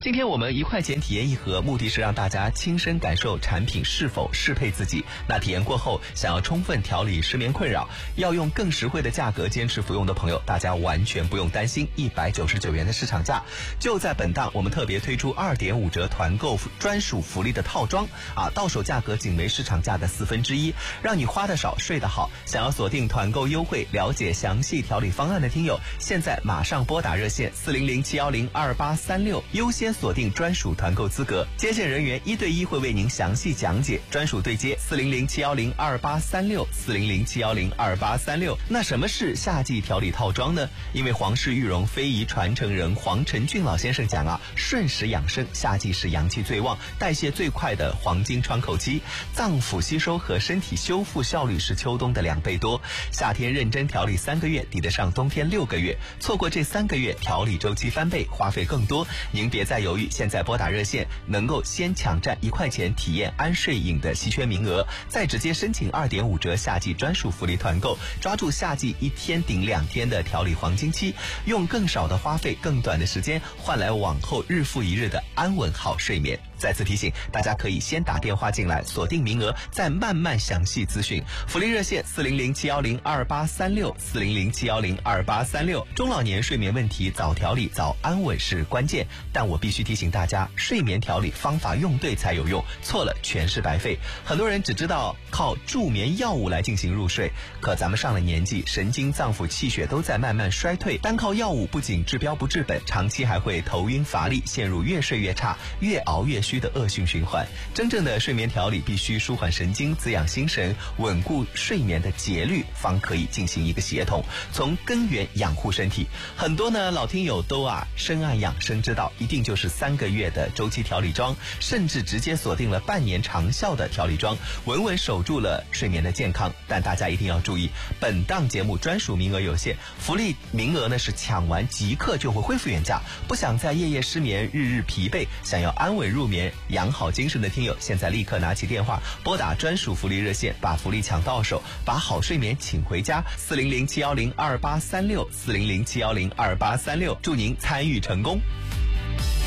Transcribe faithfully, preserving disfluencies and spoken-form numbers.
今天我们一块钱体验一盒，目的是让大家亲身感受产品是否适配自己。那体验过后，想要充分调理失眠困扰，要用更实惠的价格坚持服用的朋友，大家完全不用担心一百九十九元的市场价。就在本档，我们特别推出二点五折团购专属福利的套装啊，到手价格仅为市场价的四分之一，让你花得少睡得好。想要锁定团购优惠，了解详细调理方案的听友，现在马上拨打热线四零零七幺零二八三六，优先锁定专属团购资格，接线人员一对一会为您详细讲解，专属对接四零零七幺零二八三六四零零七幺零二八三六。那什么是夏季调理套装呢？因为皇室玉容非遗传承人黄晨俊老先生讲啊，顺时养生，夏季是阳气最旺、代谢最快的黄金窗口期，脏腑吸收和身体修复效率是秋冬的两倍多。夏天认真调理三个月，抵得上冬天六个月。错过这三个月，调理周期翻倍，花费更多。您别再犹豫，现在拨打热线，能够先抢占一块钱体验安睡饮的稀缺名额，再直接申请二点五折夏季专属福利团购，抓住夏季一天顶两天的调理黄金期，用更少的花费、更短的时间，换来往后日复一日的安稳好睡眠。再次提醒大家，可以先打电话进来锁定名额，再慢慢详细咨询。福利热线四零零七幺零二八三六四零零七幺零二八三六。中老年睡眠问题，早调理早安稳是关键，但我必须提醒大家，睡眠调理方法用对才有用，错了全是白费。很多人只知道靠助眠药物来进行入睡，可咱们上了年纪，神经脏腑气血都在慢慢衰退，单靠药物不仅治标不治本，长期还会头晕乏力，陷入越睡越差、越熬越虚的恶性循环。真正的睡眠调理必须舒缓神经、滋养心神、稳固睡眠的节律，方可以进行一个协同，从根源养护身体。很多呢老听友都啊深谙养生之道，一定就是三个月的周期调理装，甚至直接锁定了半年长效的调理装，稳稳守住了睡眠的健康。但大家一定要注意，本档节目专属名额有限，福利名额呢是抢完即刻就会恢复原价。不想再夜夜失眠、日日疲惫，想要安稳入眠、养好精神的听友，现在立刻拿起电话拨打专属福利热线，把福利抢到手，把好睡眠请回家。四零零七幺零二八三六四零零七幺零二八三六，祝您参与成功。